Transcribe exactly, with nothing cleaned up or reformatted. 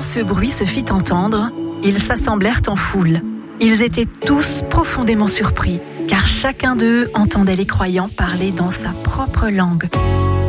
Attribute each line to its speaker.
Speaker 1: quand ce bruit se fit entendre, ils s'assemblèrent en foule. Ils étaient tous profondément surpris, car chacun d'eux entendait les croyants parler dans sa propre langue.